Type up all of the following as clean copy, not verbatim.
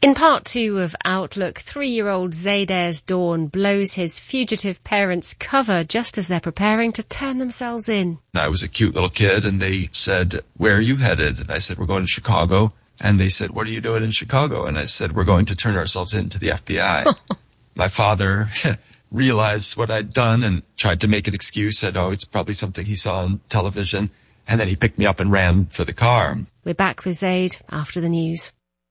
In part 2 of Outlook, 3-year-old Zaider's Dawn blows his fugitive parents' cover just as they're preparing to turn themselves in. I was a cute little kid, and they said, "Where are you headed?" And I said, "We're going to Chicago." And they said, "What are you doing in Chicago?" And I said, "We're going to turn ourselves in to the FBI. My father realized what I'd done and tried to make an excuse, said, "Oh, it's probably something he saw on television." And then he picked me up and ran for the car. We're back with Zaid after the news.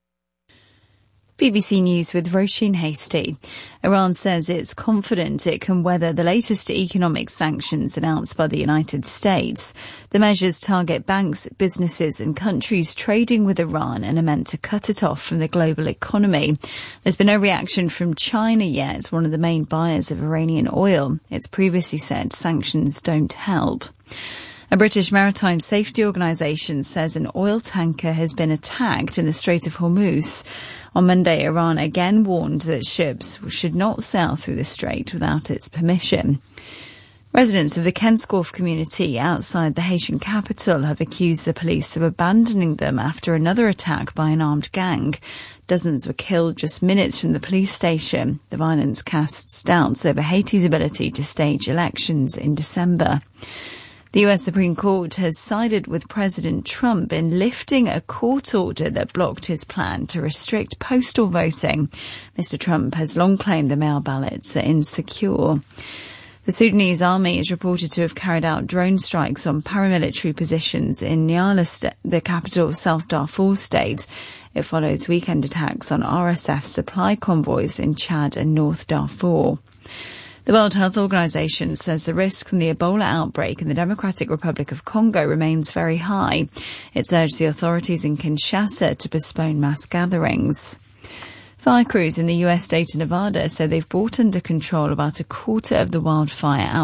BBC News with Roisin Hastie. Iran says it's confident it can weather the latest economic sanctions announced by the United States. The measures target banks, businesses and countries trading with Iran and are meant to cut it off from the global economy. There's been no reaction from China yet, one of the main buyers of Iranian oil. It's previously said sanctions don't help. A British maritime safety organisation says an oil tanker has been attacked in the Strait of Hormuz. On Monday, Iran again warned that ships should not sail through the strait without its permission. Residents of the Kenscorff community outside the Haitian capital have accused the police of abandoning them after another attack by an armed gang. Dozens were killed just minutes from the police station. The violence casts doubts over Haiti's ability to stage elections in December. The US Supreme Court has sided with President Trump in lifting a court order that blocked his plan to restrict postal voting. Mr. Trump has long claimed the mail ballots are insecure. The Sudanese army is reported to have carried out drone strikes on paramilitary positions in Niala, the capital of South Darfur state. It follows weekend attacks on RSF supply convoys in Chad and North Darfur. The World Health Organization says the risk from the Ebola outbreak in the Democratic Republic of Congo remains very high. It's urged the authorities in Kinshasa to postpone mass gatherings. Fire crews in the US state of Nevada say they've brought under control about a quarter of the wildfire out